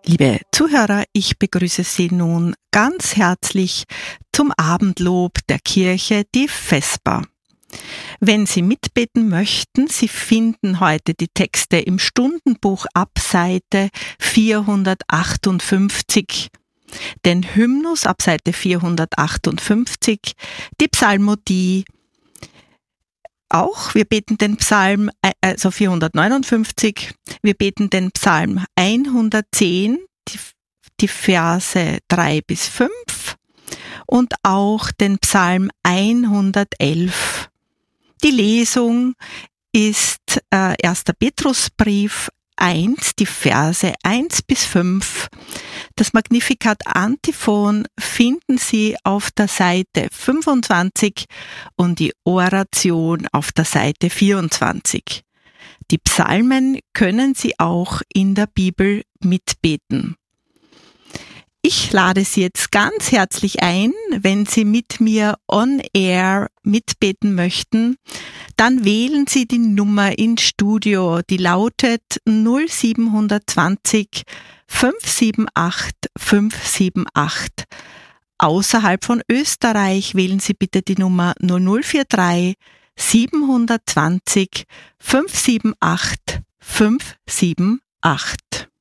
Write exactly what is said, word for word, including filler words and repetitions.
Liebe Zuhörer, ich begrüße Sie nun ganz herzlich zum Abendlob der Kirche, die Vesper. Wenn Sie mitbeten möchten, Sie finden heute die Texte im Stundenbuch ab Seite vierhundertachtundfünfzig, den Hymnus ab Seite vierhundertachtundfünfzig, die Psalmodie auch. Wir beten den Psalm, also vierhundertneunundfünfzig, wir beten den Psalm hundertzehn, die, die Verse drei bis fünf und auch den Psalm hundertelf. Die Lesung ist äh, erster Petrusbrief eins, die Verse eins bis fünf. Das Magnificat Antiphon finden Sie auf der Seite fünfundzwanzig und die Oration auf der Seite vierundzwanzig. Die Psalmen können Sie auch in der Bibel mitbeten. Ich lade Sie jetzt ganz herzlich ein, wenn Sie mit mir on air mitbeten möchten, dann wählen Sie die Nummer ins Studio, die lautet null sieben zwei null fünf sieben acht fünf sieben acht. Außerhalb von Österreich wählen Sie bitte die Nummer null null vier drei sieben zwei null fünf sieben acht fünf sieben acht.